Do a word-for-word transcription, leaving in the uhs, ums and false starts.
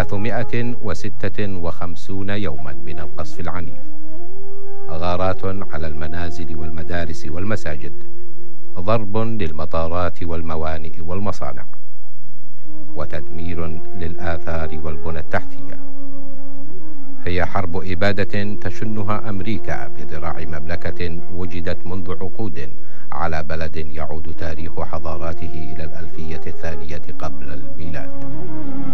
ثلاثمائة وستة وخمسين يوما من القصف العنيف، غارات على المنازل والمدارس والمساجد، ضرب للمطارات والموانئ والمصانع، وتدمير للآثار والبنى التحتية. هي حرب إبادة تشنها أمريكا بذراع مملكة وجدت منذ عقود على بلد يعود تاريخ حضاراته إلى الألفية الثانية قبل الميلاد.